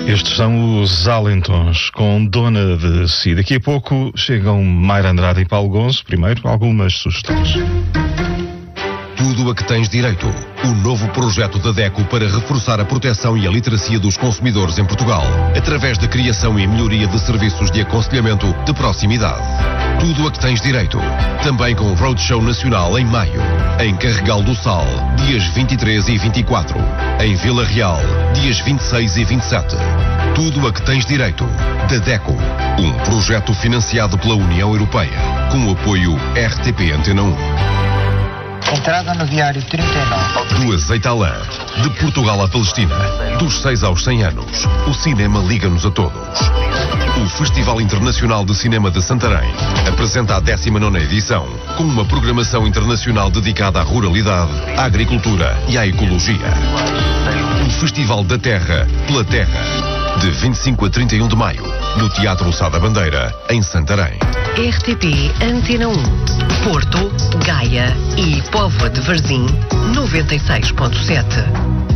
Estes são os Alentons, com Dona de Si. Daqui a pouco chegam Mayra Andrade e Paulo Gonço. Primeiro, algumas sugestões. Tudo a que tens direito. O novo projeto da DECO para reforçar a proteção e a literacia dos consumidores em Portugal, através da criação e melhoria de serviços de aconselhamento de proximidade. Tudo a que tens direito. Também com o Roadshow Nacional em maio. Em Carregal do Sal, dias 23 e 24. Em Vila Real, dias 26 e 27. Tudo a que tens direito. Da DECO. Um projeto financiado pela União Europeia. Com o apoio RTP Antena 1. Entrada no diário 39. Do Azeite à Lã, de Portugal à Palestina, dos 6 aos 100 anos, o cinema liga-nos a todos. O Festival Internacional de Cinema de Santarém apresenta a 19ª edição, com uma programação internacional dedicada à ruralidade, à agricultura e à ecologia. O Festival da Terra, pela Terra, de 25 a 31 de maio, no Teatro Sá da Bandeira, em Santarém. RTP Antena 1, Porto, Gaia e Póvoa de Varzim, 96.7.